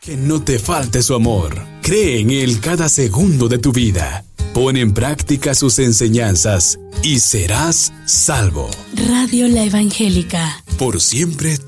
Que no te falte su amor. Cree en Él cada segundo de tu vida. Pon en práctica sus enseñanzas y serás salvo. Radio La Evangélica. Por siempre